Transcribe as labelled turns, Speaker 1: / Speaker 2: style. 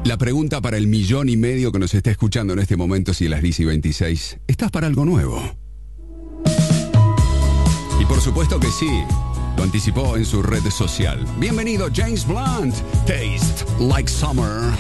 Speaker 1: La pregunta para el 1,5 millones que nos está escuchando en este momento, si las 10:26, ¿estás para algo nuevo? Y por supuesto que sí, lo anticipó en su red social. Bienvenido James Blunt, Taste Like Summer.